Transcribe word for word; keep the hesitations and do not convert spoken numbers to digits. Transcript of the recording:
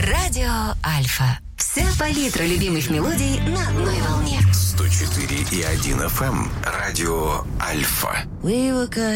Радио Альфа. Вся палитра любимых мелодий на одной волне. сто четыре и один эф эм. Радио Альфа. We were good.